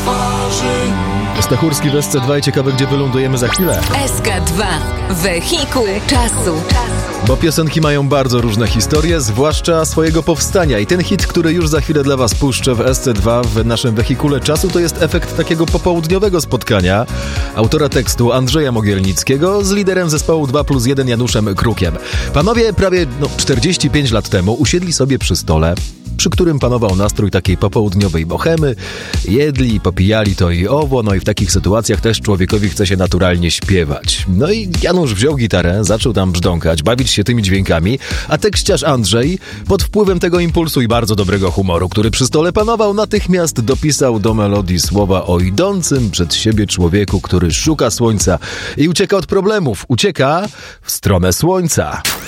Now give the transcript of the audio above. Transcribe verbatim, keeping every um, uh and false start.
twarzy. Stachurski w S C dwa i ciekawe, gdzie wylądujemy za chwilę. S K dwa. Wehikuł czasu. Bo piosenki mają bardzo różne historie, zwłaszcza swojego powstania. I ten hit, który już za chwilę dla was puszczę w S C dwa w naszym wehikule czasu, to jest efekt takiego popołudniowego spotkania autora tekstu Andrzeja Mogielnickiego z liderem zespołu dwa plus jeden Januszem Krukiem. Panowie prawie no, czterdzieści pięć lat temu usiedli sobie przy stole, przy którym panował nastrój takiej popołudniowej bohemy. Jedli, popijali to i owo, no i w takich sytuacjach też człowiekowi chce się naturalnie śpiewać. No i Janusz wziął gitarę, zaczął tam brzdąkać, bawić się tymi dźwiękami, a tekściarz Andrzej, pod wpływem tego impulsu i bardzo dobrego humoru, który przy stole panował, natychmiast dopisał do melodii słowa o idącym przed siebie człowieku, który szuka słońca i ucieka od problemów. Ucieka w stronę słońca.